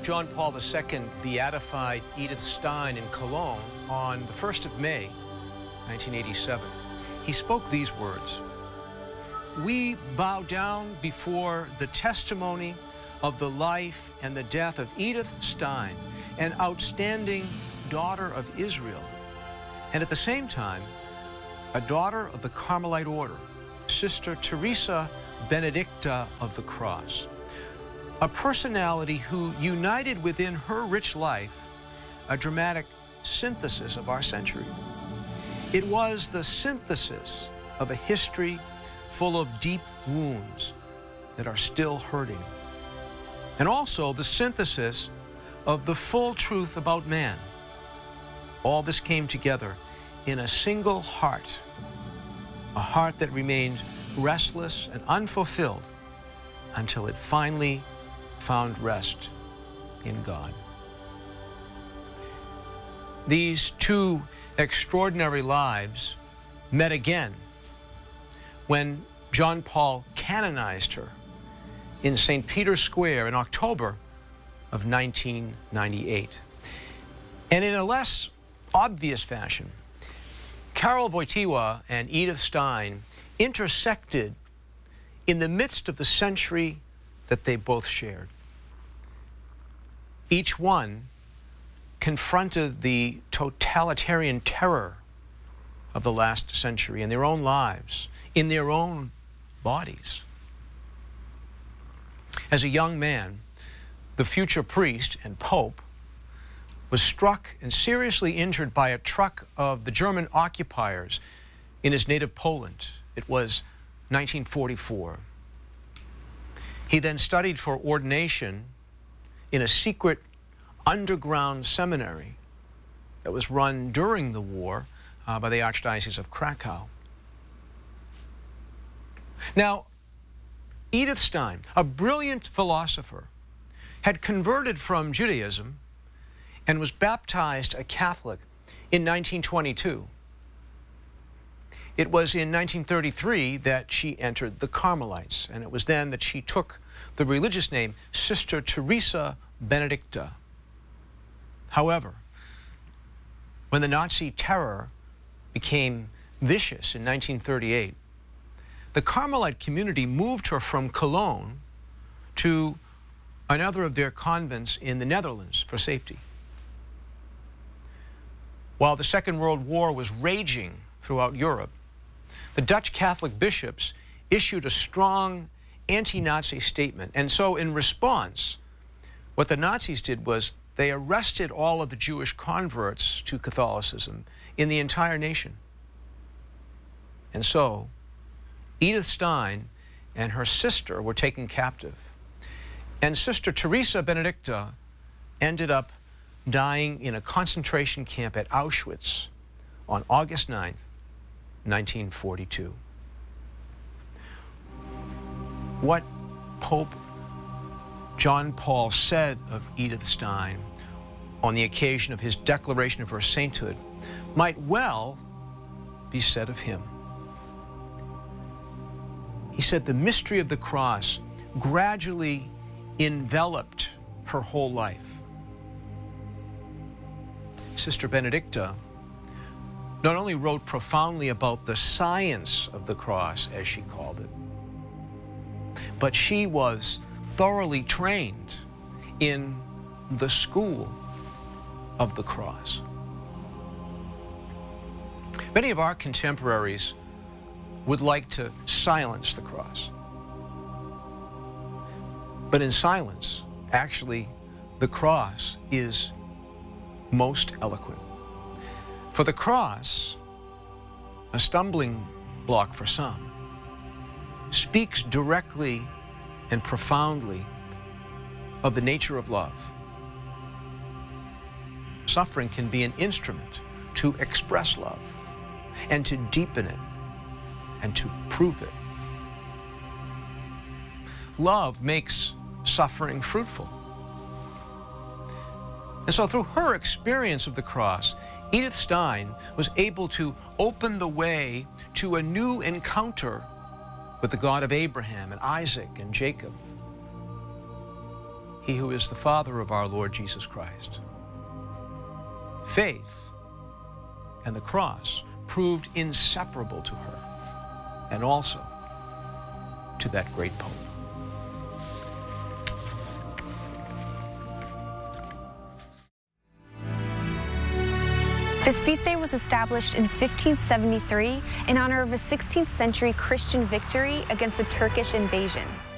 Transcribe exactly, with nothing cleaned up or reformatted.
John Paul the Second beatified Edith Stein in Cologne on the first of May, nineteen eighty-seven. He spoke these words: "We bow down before the testimony of the life and the death of Edith Stein, an outstanding daughter of Israel, and at the same time, a daughter of the Carmelite order, Sister Teresa Benedicta of the Cross, a personality who united within her rich life a dramatic synthesis of our century. It was the synthesis of a history full of deep wounds that are still hurting, and also the synthesis of the full truth about man. All this came together in a single heart, a heart that remained restless and unfulfilled until it finally found rest in God." These two extraordinary lives met again when John Paul canonized her in Saint Peter's Square in October of nineteen ninety-eight. And in a less obvious fashion, Karol Wojtyła and Edith Stein intersected in the midst of the century that they both shared. Each one confronted the totalitarian terror of the last century in their own lives, in their own bodies. As a young man, the future priest and pope was struck and seriously injured by a truck of the German occupiers in his native Poland. It was nineteen forty-four. He then studied for ordination in a secret underground seminary that was run during the war uh, by the Archdiocese of Krakow. Now, Edith Stein, a brilliant philosopher, had converted from Judaism and was baptized a Catholic in nineteen twenty-two. It was in nineteen thirty-three that she entered the Carmelites, and it was then that she took the religious name Sister Teresa Benedicta. However, when the Nazi terror became vicious in nineteen thirty-eight, the Carmelite community moved her from Cologne to another of their convents in the Netherlands for safety. While the Second World War was raging throughout Europe, the Dutch Catholic bishops issued a strong anti-Nazi statement. And so in response, what the Nazis did was they arrested all of the Jewish converts to Catholicism in the entire nation. And so Edith Stein and her sister were taken captive. And Sister Teresa Benedicta ended up dying in a concentration camp at Auschwitz on August ninth, nineteen forty-two. What Pope John Paul said of Edith Stein on the occasion of his declaration of her sainthood might well be said of him. He said the mystery of the cross gradually enveloped her whole life. Sister Benedicta not only wrote profoundly about the science of the cross, as she called it, but she was thoroughly trained in the school of the cross. Many of our contemporaries would like to silence the cross. But in silence, actually, the cross is most eloquent. For the cross, a stumbling block for some, speaks directly and profoundly of the nature of love. Suffering can be an instrument to express love and to deepen it and to prove it. Love makes suffering fruitful. And so through her experience of the cross, Edith Stein was able to open the way to a new encounter with the God of Abraham and Isaac and Jacob. he who is the Father of our Lord Jesus Christ. Faith and the cross proved inseparable to her, and also to that great Pope. This feast day was established in fifteen seventy-three in honor of a sixteenth century Christian victory against the Turkish invasion.